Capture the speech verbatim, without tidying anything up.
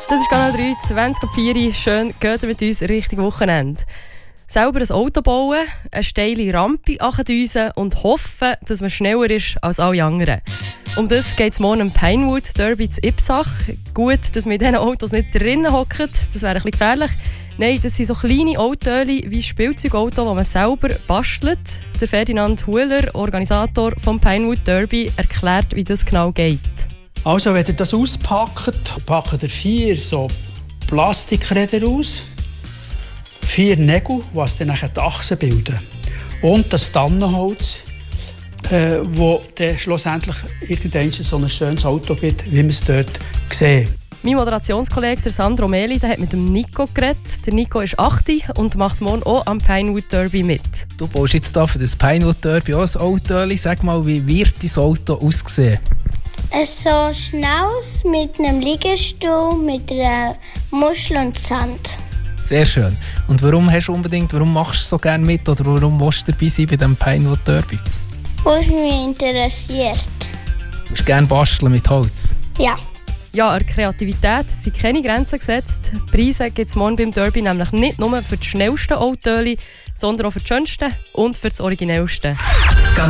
Das ist Kanal drei, zwanzig ab vier. Schön, geht ihr mit uns Richtung Wochenende. Selber ein Auto bauen, eine steile Rampe hochdüsen und hoffen, dass man schneller ist als alle anderen. Um das geht es morgen im Pinewood Derby zu Ipsach. Gut, dass wir in diesen Autos nicht drinnen hocken, das wäre ein bisschen gefährlich. Nein, das sind so kleine Autos wie Spielzeugautos, die man selber bastelt. Der Ferdinand Huhler, Organisator vom Pinewood Derby, erklärt, wie das genau geht. Also, wenn ihr das auspackt, packt ihr vier so Plastikräder aus, vier Nägel, was dann nachher die Achsen bilden. Und das Tannenholz, äh, wo dann schlussendlich irgendwann so ein schönes Auto gibt, wie man es dort sieht. Mein Moderationskollege der Sandro Meli, der hat mit dem Nico geredet. Der Nico ist acht und macht morgen auch am Pinewood Derby mit. Du baust jetzt da für das Pinewood Derby auch ein Auto. Sag mal, wie wird dein Auto aussehen? So Schnauz mit einem Liegestuhl, mit einer Muschel und Sand. Sehr schön. Und warum hast du unbedingt, warum machst du so gerne mit oder warum willst du dabei sein bei diesem Pinewood Derby? Was mich interessiert. Du willst gerne basteln mit Holz? Ja. Ja, an Kreativität sind keine Grenzen gesetzt. Preise gibt es morgen beim Derby nämlich nicht nur für die schnellsten Autos, sondern auch für die schönsten und für das originellste.